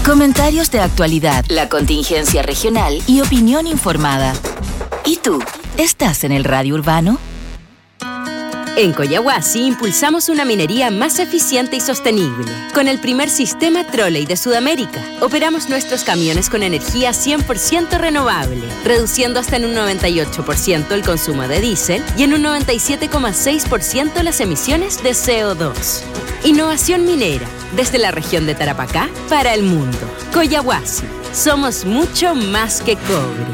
Comentarios de actualidad, la contingencia regional y opinión informada. ¿Y tú? ¿Estás en el radio urbano? En Collahuasi impulsamos una minería más eficiente y sostenible. Con el primer sistema Trolley de Sudamérica, operamos nuestros camiones con energía 100% renovable, reduciendo hasta en un 98% el consumo de diésel y en un 97,6% las emisiones de CO2. Innovación minera, desde la región de Tarapacá para el mundo. Collahuasi, somos mucho más que cobre.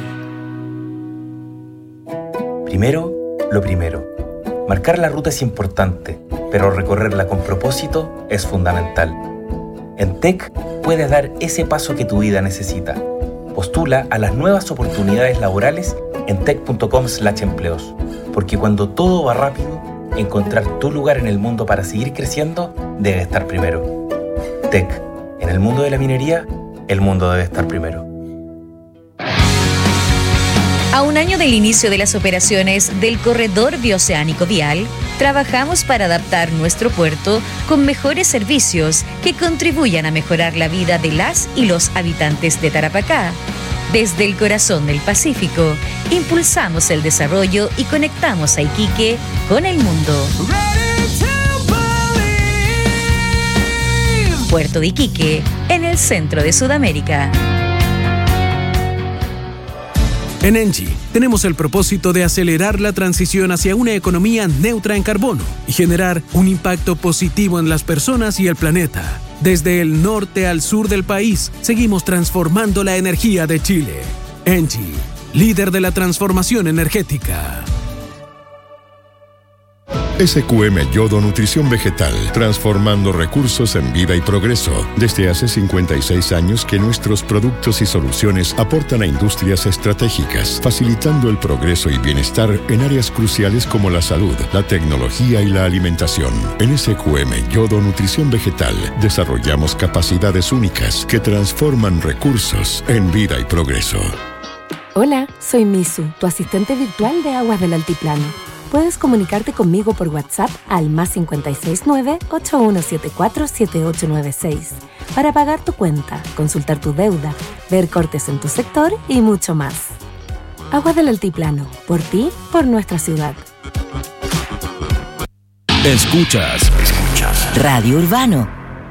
Primero, lo primero. Marcar la ruta es importante, pero recorrerla con propósito es fundamental. En TEC puedes dar ese paso que tu vida necesita. Postula a las nuevas oportunidades laborales en tec.com/empleos, porque cuando todo va rápido, encontrar tu lugar en el mundo para seguir creciendo debe estar primero. TEC, en el mundo de la minería, el mundo debe estar primero. A un año del inicio de las operaciones del Corredor Bioceánico Vial, trabajamos para adaptar nuestro puerto con mejores servicios que contribuyan a mejorar la vida de las y los habitantes de Tarapacá. Desde el corazón del Pacífico, impulsamos el desarrollo y conectamos a Iquique con el mundo. Puerto de Iquique, en el centro de Sudamérica. En Engie tenemos el propósito de acelerar la transición hacia una economía neutra en carbono y generar un impacto positivo en las personas y el planeta. Desde el norte al sur del país, seguimos transformando la energía de Chile. Engie, líder de la transformación energética. SQM Yodo Nutrición Vegetal, transformando recursos en vida y progreso. Desde hace 56 años que nuestros productos y soluciones aportan a industrias estratégicas, facilitando el progreso y bienestar en áreas cruciales como la salud, la tecnología y la alimentación. En SQM Yodo Nutrición Vegetal, desarrollamos capacidades únicas que transforman recursos en vida y progreso. Hola, soy Misu, tu asistente virtual de Aguas del Altiplano. Puedes comunicarte conmigo por WhatsApp al +569 8174 7896 para pagar tu cuenta, consultar tu deuda, ver cortes en tu sector y mucho más. Aguas del Altiplano, por ti, por nuestra ciudad. Escuchas Radio Urbano.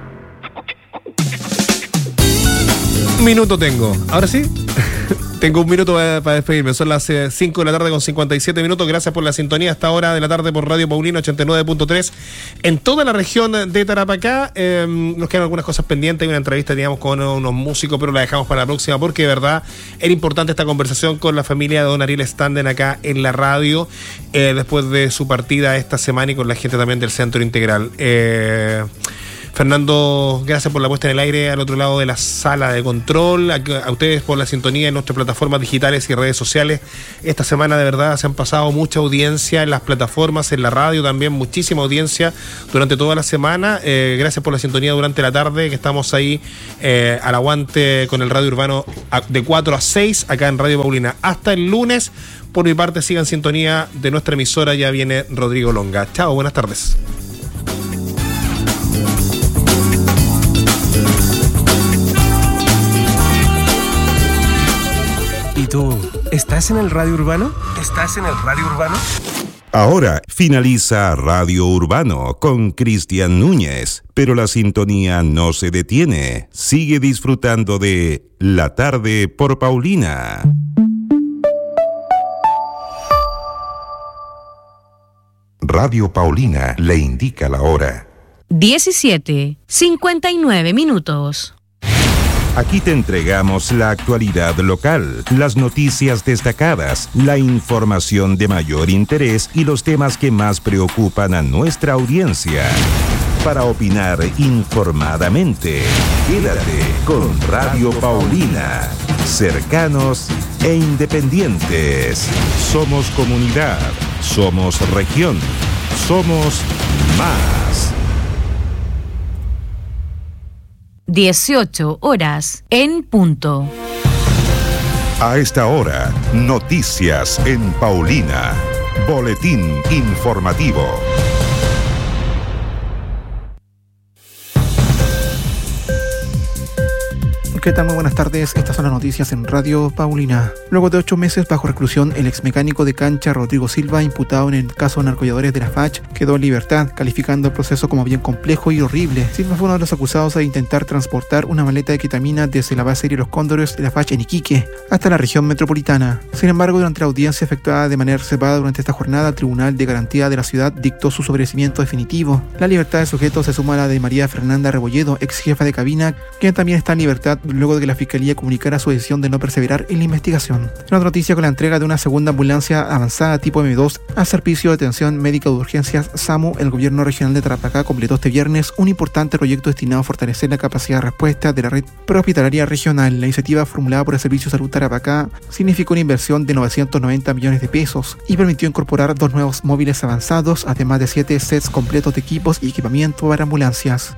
Minuto tengo. ¿Ahora sí? Tengo un minuto para despedirme. Son las 5 de la tarde con 57 minutos. Gracias por la sintonía a esta hora de la tarde por Radio Paulina 89.3 en toda la región de Tarapacá. Nos quedan algunas cosas pendientes. Hay una entrevista que teníamos con unos músicos, pero la dejamos para la próxima porque de verdad era importante esta conversación con la familia de don Ariel Standen acá en la radio después de su partida esta semana y con la gente también del Centro Integral. Fernando, gracias por la puesta en el aire al otro lado de la sala de control, a ustedes por la sintonía en nuestras plataformas digitales y redes sociales. Esta semana de verdad se han pasado mucha audiencia en las plataformas, en la radio también, muchísima audiencia durante toda la semana. Gracias por la sintonía durante la tarde, que estamos ahí al aguante con el Radio Urbano de 4 a 6 acá en Radio Paulina. Hasta el lunes, por mi parte sigan sintonía de nuestra emisora, ya viene Rodrigo Longa. Chao, buenas tardes. ¿Y tú? ¿Estás en el Radio Urbano? ¿Estás en el Radio Urbano? Ahora finaliza Radio Urbano con Cristian Núñez, pero la sintonía no se detiene. Sigue disfrutando de La Tarde por Paulina. Radio Paulina le indica la hora. 17:59 minutos. Aquí te entregamos la actualidad local, las noticias destacadas, la información de mayor interés y los temas que más preocupan a nuestra audiencia. Para opinar informadamente, quédate con Radio Paulina. Cercanos e independientes. Somos comunidad, somos región, somos más. 18 horas en punto. A esta hora, noticias en Paulina. Boletín informativo. ¿Qué tal? Muy buenas tardes. Estas son las noticias en Radio Paulina. Luego de 8 meses bajo reclusión, el exmecánico de cancha Rodrigo Silva, imputado en el caso de narcolladores de la FACH, quedó en libertad, calificando el proceso como bien complejo y horrible. Silva fue uno de los acusados de intentar transportar una maleta de ketamina desde la base aérea Los Cóndores de la FACH en Iquique hasta la región metropolitana. Sin embargo, durante la audiencia efectuada de manera reservada durante esta jornada, el Tribunal de Garantía de la Ciudad dictó su sobreseimiento definitivo. La libertad del sujeto se suma a la de María Fernanda Rebolledo, ex jefa de cabina, quien también está en libertad luego de que la Fiscalía comunicara su decisión de no perseverar en la investigación. En otra noticia, con la entrega de una segunda ambulancia avanzada tipo M2 al Servicio de Atención Médica de Urgencias SAMU, el Gobierno Regional de Tarapacá completó este viernes un importante proyecto destinado a fortalecer la capacidad de respuesta de la red prehospitalaria regional. La iniciativa formulada por el Servicio de Salud Tarapacá significó una inversión de 990 millones de pesos y permitió incorporar 2 nuevos móviles avanzados, además de 7 sets completos de equipos y equipamiento para ambulancias.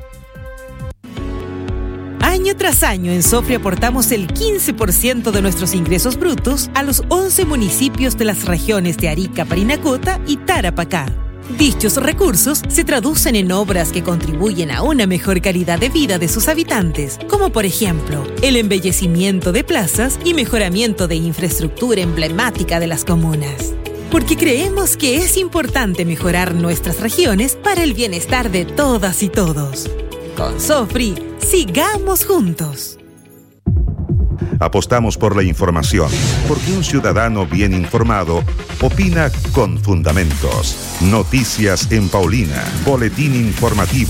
Año tras año en Sofri aportamos el 15% de nuestros ingresos brutos a los 11 municipios de las regiones de Arica, Parinacota y Tarapacá. Dichos recursos se traducen en obras que contribuyen a una mejor calidad de vida de sus habitantes, como por ejemplo, el embellecimiento de plazas y mejoramiento de infraestructura emblemática de las comunas. Porque creemos que es importante mejorar nuestras regiones para el bienestar de todas y todos. Con Sofri, sigamos juntos. Apostamos por la información, porque un ciudadano bien informado opina con fundamentos. Noticias en Paulina, boletín informativo.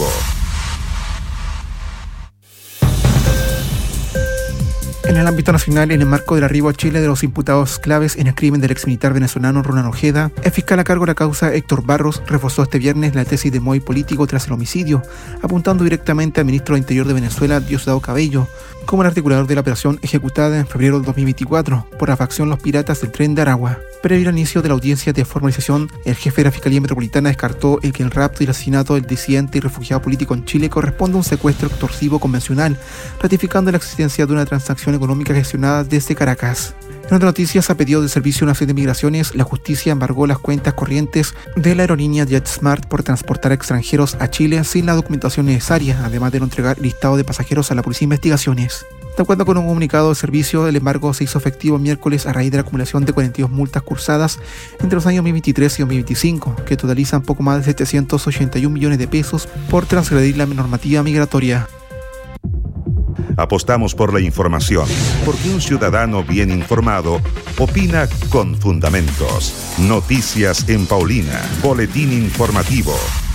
En el ámbito nacional, en el marco del arribo a Chile de los imputados claves en el crimen del exmilitar venezolano Ronald Ojeda, el fiscal a cargo de la causa Héctor Barros reforzó este viernes la tesis de Moy político tras el homicidio, apuntando directamente al ministro de Interior de Venezuela, Diosdado Cabello, como el articulador de la operación ejecutada en febrero de 2024 por la facción Los Piratas del Tren de Aragua. Previo al inicio de la audiencia de formalización, el jefe de la Fiscalía Metropolitana descartó que el rapto y el asesinato del disidente y refugiado político en Chile corresponde a un secuestro extorsivo convencional, ratificando la existencia de una transacción económica gestionada desde Caracas. En otras noticias, a pedido del Servicio Nacional de Migraciones, la justicia embargó las cuentas corrientes de la aerolínea JetSmart por transportar a extranjeros a Chile sin la documentación necesaria, además de no entregar el listado de pasajeros a la Policía de Investigaciones. De acuerdo con un comunicado del servicio, el embargo se hizo efectivo miércoles a raíz de la acumulación de 42 multas cursadas entre los años 2023 y 2025, que totalizan poco más de 781 millones de pesos por transgredir la normativa migratoria. Apostamos por la información, porque un ciudadano bien informado opina con fundamentos. Noticias en Paulina, boletín informativo.